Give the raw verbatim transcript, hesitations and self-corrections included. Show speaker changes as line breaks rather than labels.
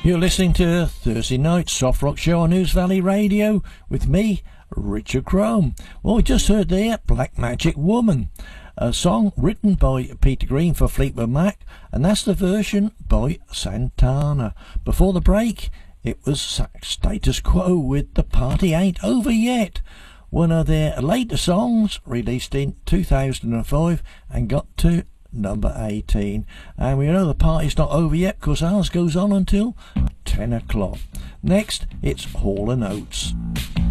You're listening to Thursday Night Soft Rock Show on News Valley Radio with me, Richard Crome. Well, we just heard there Black Magic Woman, a song written by Peter Green for Fleetwood Mac, and that's the version by Santana. Before the break, it was Status Quo with The Party Ain't Over Yet, one of their later songs released in two thousand five and got to number eighteen. And we know the party's not over yet because ours goes on until ten o'clock. Next, it's Hall and Oates.